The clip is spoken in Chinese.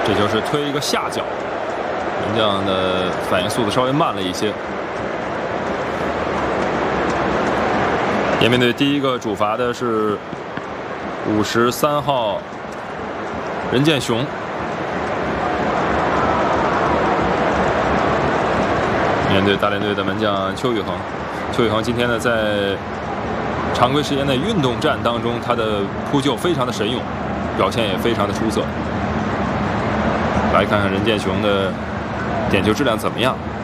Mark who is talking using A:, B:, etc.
A: 这就是推一个下脚，门将的反应速度稍微慢了一些。也面对第一个主罚的是53号任建雄。面对大连队的门将邱宇恒，邱宇恒今天呢在常规时间内运动战当中，他的扑救非常的神勇，表现也非常的出色。来看看任建雄的点球质量怎么样。